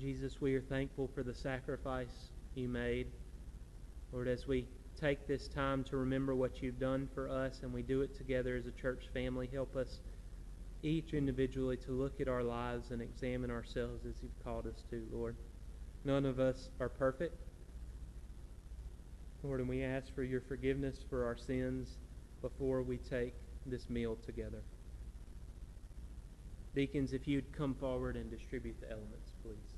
Jesus, we are thankful for the sacrifice you made. Lord, as we take this time to remember what you've done for us and we do it together as a church family, help us each individually to look at our lives and examine ourselves as you've called us to, Lord. None of us are perfect, Lord, and we ask for your forgiveness for our sins before we take this meal together. Deacons, if you'd come forward and distribute the elements, please.